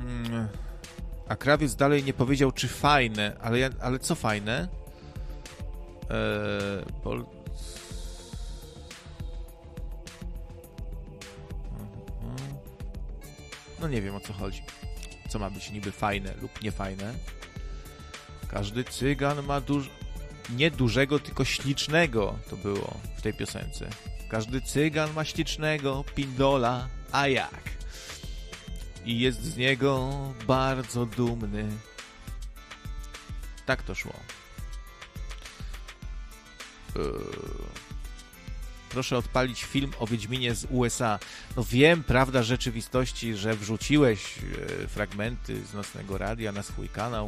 A krawiec dalej nie powiedział, czy fajne, ale co fajne? No nie wiem, o co chodzi. Co ma być niby fajne lub niefajne? Każdy cygan ma nie dużego, tylko ślicznego, to było w tej piosence. Każdy cygan ma ślicznego pindola, a jak? I jest z niego bardzo dumny. Tak to szło. Proszę odpalić film o Wiedźminie z USA. No wiem, prawda rzeczywistości, że wrzuciłeś fragmenty z Nocnego Radia na swój kanał.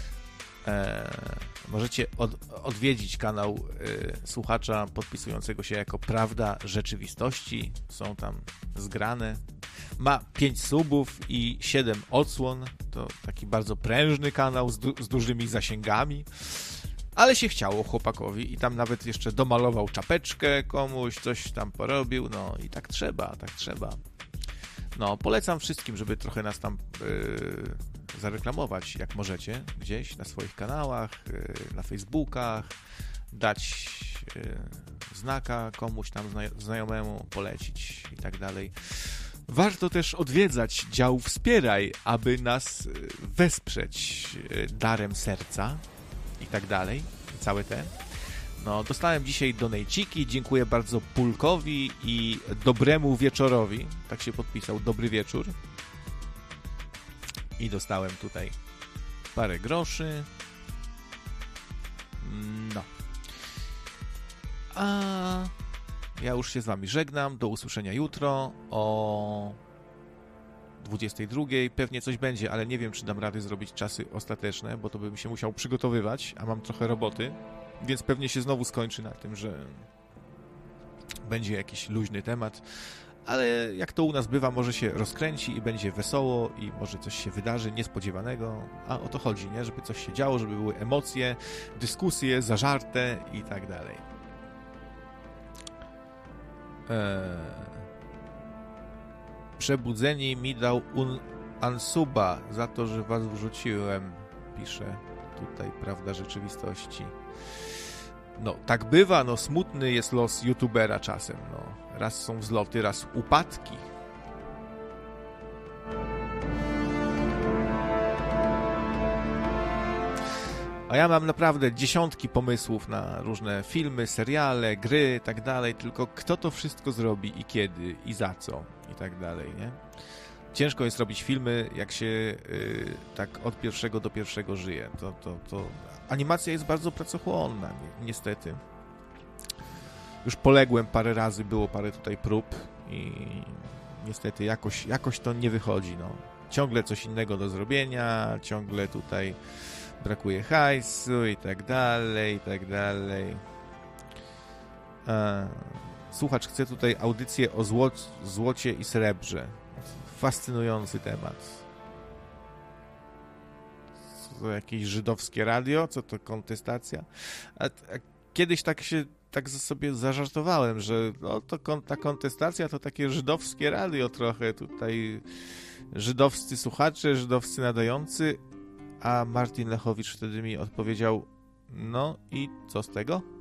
Możecie odwiedzić kanał słuchacza podpisującego się jako Prawda Rzeczywistości. Są tam zgrane. Ma 5 subów i 7 odsłon. To taki bardzo prężny kanał z dużymi zasięgami. Ale się chciało chłopakowi i tam nawet jeszcze domalował czapeczkę komuś, coś tam porobił. No i tak trzeba, tak trzeba. No, polecam wszystkim, żeby trochę nas tam zareklamować, jak możecie, gdzieś na swoich kanałach, na Facebookach, dać znaka komuś tam znajomemu, polecić i tak dalej. Warto też odwiedzać dział Wspieraj, aby nas wesprzeć darem serca i tak dalej, całe te. No, dostałem dzisiaj donejciki, dziękuję bardzo Pulkowi i Dobremu Wieczorowi, tak się podpisał, Dobry Wieczór. I dostałem tutaj parę groszy. No. A ja już się z wami żegnam, do usłyszenia jutro o 22. Pewnie coś będzie, ale nie wiem, czy dam radę zrobić czasy ostateczne, bo to bym się musiał przygotowywać, a mam trochę roboty. Więc pewnie się znowu skończy na tym, że będzie jakiś luźny temat, ale jak to u nas bywa, może się rozkręci i będzie wesoło i może coś się wydarzy niespodziewanego, a o to chodzi, nie? Żeby coś się działo, żeby były emocje, dyskusje, zażarte i tak dalej. Przebudzeni mi dał unsuba za to, że was wrzuciłem, pisze tutaj Prawda Rzeczywistości. No, tak bywa, no smutny jest los youtubera czasem, no. Raz są wzloty, raz upadki. A ja mam naprawdę dziesiątki pomysłów na różne filmy, seriale, gry, tak dalej, tylko kto to wszystko zrobi i kiedy, i za co, i tak dalej, nie? Ciężko jest robić filmy, jak się tak od pierwszego do pierwszego żyje. To animacja jest bardzo pracochłonna, niestety. Już poległem parę razy, było parę tutaj prób i niestety jakoś to nie wychodzi. No. Ciągle coś innego do zrobienia, ciągle tutaj brakuje hajsu i tak dalej, i tak dalej. Słuchacz chce tutaj audycję o złocie i srebrze. Fascynujący temat. Co to jakieś żydowskie radio? Co to kontestacja? A kiedyś tak sobie zażartowałem, że no, ta kontestacja to takie żydowskie radio trochę. Tutaj żydowscy słuchacze, żydowscy nadający, a Martin Lechowicz wtedy mi odpowiedział, no i co z tego?